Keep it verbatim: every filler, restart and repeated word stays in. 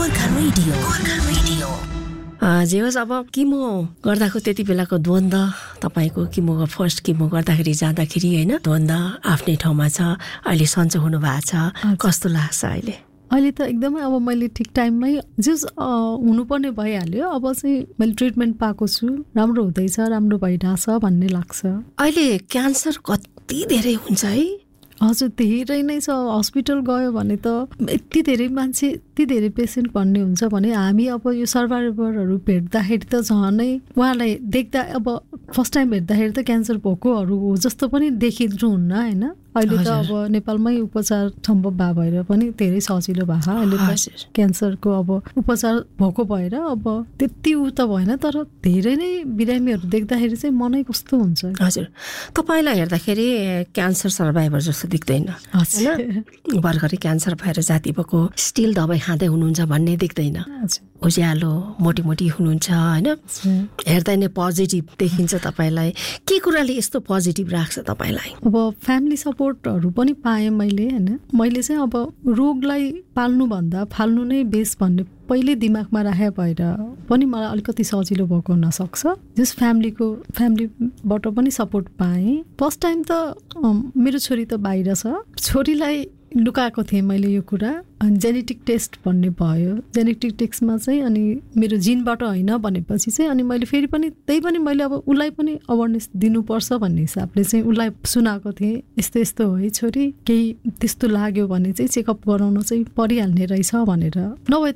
Gorkha radio Gorkha radio जे होस् अब किमो गर्दाको त्यति बेलाको द्वन्द तपाईँको किमो फर्स्ट किमो गर्दाखेरि जाँदाखेरि होइन द्वन्द आफ्नै ठाउँमा छ। अहिले सन्चो हुनु भएको छ, कस्तो लाग्छ अहिले? अहिले त एकदमै अब मैले ठिक टाइममै जस हुनुपर्ने भइहाल्यो। अब चाहिँ मैले ट्रिटमेन्ट पाएको छु, राम्रो हुँदैछ, राम्रो भइरहेछ भन्ने लाग्छ। अहिले क्यान्सर कति धेरै हुन्छ है? हजुर धेरै नै छ। हस्पिटल गयो भने त यति धेरै मान्छे, यति धेरै पेसेन्ट भन्ने हुन्छ भने हामी अब यो सर्भाइभरहरू भेट्दाखेरि त झनै उहाँलाई देख्दा अब फर्स्ट टाइम भेट्दाखेरि त क्यान्सर भएकोहरू हो जस्तो पनि देखिनुहुन्न होइन। अहिले त अब नेपालमै उपचार सम्भव भए भएर पनि धेरै सजिलो भएको अहिले त क्यान्सरको अब उपचार भएको भएर अब त्यति उ त भएन, तर धेरै नै बिरामीहरू देख्दाखेरि चाहिँ मनै कस्तो हुन्छ। हजुर, तपाईँलाई हेर्दाखेरि क्यान्सर सर्भाइभर जस्तो देख्दैन होइन, भर्खरै क्यान्सर भएर जाति भएको स्टिल दबाई खाँदै हुनुहुन्छ भन्ने देख्दैन। उज्यालो मोटी मोटी हुनुहुन्छ होइन, हेर्दा नै पोजिटिभ देखिन्छ तपाईँलाई। के कुराले यस्तो पोजिटिभ राख्छ तपाईँलाई? अब फ्यामिली सपोर्टहरू पनि पाएँ मैले होइन। मैले चाहिँ अब रोगलाई पाल्नुभन्दा फाल्नु नै बेस भन्ने पहिले दिमागमा राखे भएर पनि मलाई अलिकति सजिलो भएको हुनसक्छ। जस फ्यामिलीको फ्यामिलीबाट पनि सपोर्ट पाएँ। फर्स्ट टाइम त मेरो छोरी त बाहिर छ, छोरीलाई लुकाएको थिएँ मैले यो कुरा। अनि जेनेटिक टेस्ट भन्ने भयो, जेनेटिक टेस्टमा चाहिँ अनि मेरो जिनबाट होइन भनेपछि चाहिँ अनि मैले फेरि पनि त्यही पनि मैले अब उसलाई पनि अवेरनेस दिनुपर्छ भन्ने हिसाबले चाहिँ उसलाई सुनाएको थिएँ, यस्तो यस्तो हो है छोरी, केही त्यस्तो लाग्यो भने चाहिँ चेकअप गराउन चाहिँ परिहाल्ने रहेछ भनेर। नभए